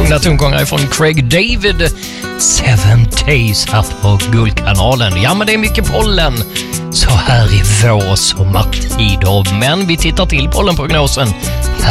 lugna tongångar från Craig David. 7 Days här på Guldkanalen. Ja, men det är mycket pollen så här i vår sommartid. Men vi tittar till pollenprognosen